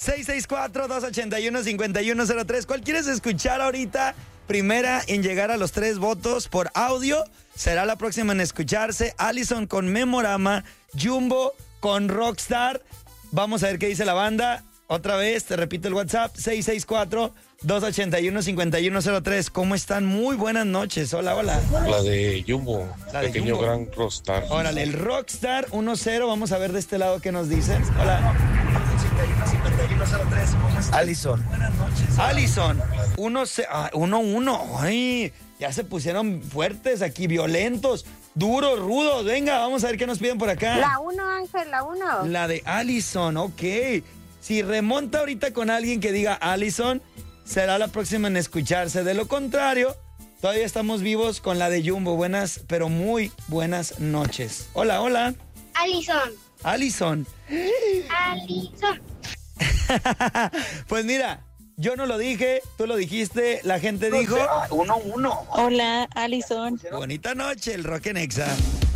664-281-5103. ¿Cuál quieres escuchar ahorita? Primera en llegar a los 3 votos por audio. Será la próxima en escucharse. Allison con Memorama. Jumbo con Rockstar. Vamos a ver qué dice la banda. Otra vez, te repito el WhatsApp. 664-281-5103. ¿Cómo están? Muy buenas noches. Hola, hola. La de Jumbo, La de pequeño Jumbo. gran Rockstar. Órale, el Rockstar 1-0. Vamos a ver de este lado qué nos dicen. Hola. 5103. ¿Cómo están? Allison. Buenas noches. Allison. 1-1. Ay, ya se pusieron fuertes aquí, violentos, duros, rudos. Venga, vamos a ver qué nos piden por acá. La 1, Ángel, la 1. La de Allison, ok. Si remonta ahorita con alguien que diga Allison, será la próxima en escucharse. De lo contrario, todavía estamos vivos con la de Jumbo. Buenas, pero muy buenas noches. Hola, hola. Allison. Allison. Allison. Pues mira, yo no lo dije, tú lo dijiste, la gente dijo 1-1. Hola, Allison. bonita noche, el Rock en Exa.